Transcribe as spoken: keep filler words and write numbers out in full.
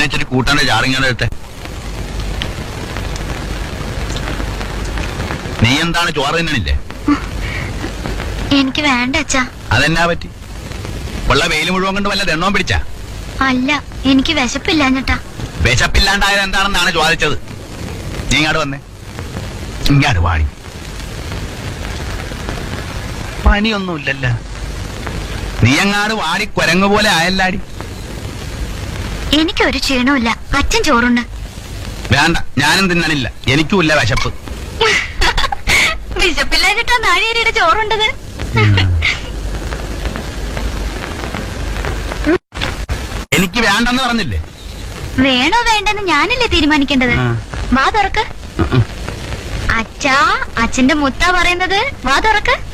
ഇതിനെ ഇച്ചിരി കൂട്ടാണ്ട് ചാറിങ്ങനെ എടുത്തെ. നീ എന്താണ് ചോറ് തിന്നണില്ലേ? എനിക്ക് വേണ്ട അച്ഛാ. അതെന്നാ പറ്റി? ഉള്ള വെയിൽ മുഴുവൻ കൊണ്ട് വല്ല എണ്ണവും പിടിച്ചാ? അല്ല, എനിക്ക് വിശപ്പില്ലാഞ്ഞിട്ടാ. വിശപ്പില്ലാണ്ടായത് എന്താണെന്നാണ് ചോദിച്ചത്. നീ ഇങ്ങാട് വന്നേ, ഇങ്ങാട് വാടി. പനിയൊന്നുമില്ലല്ല. നീ അങ്ങാട് വാടി കുരങ്ങ് പോലെ ആയല്ലാടി. എനിക്കൊരു ക്ഷീണമില്ല. അച്ഛൻ ചോറുണ്ട്. വേണ്ട, ഞാനും തിന്നണില്ല. എനിക്കുമില്ല വിശപ്പ്. വിശപ്പില്ലാഞ്ഞിട്ടാ നാഴിയേരിയുടെ ചോറുണ്ടത്. എനിക്ക് വേണ്ടെന്ന് പറഞ്ഞില്ലേ? വേണോ വേണ്ടെന്ന് ഞാനല്ലേ തീരുമാനിക്കേണ്ടത്. വാ തുറക്ക്. അച്ഛാ, അച്ഛന്റെ മുത്താ പറയുന്നത്. വാ തുറക്ക്.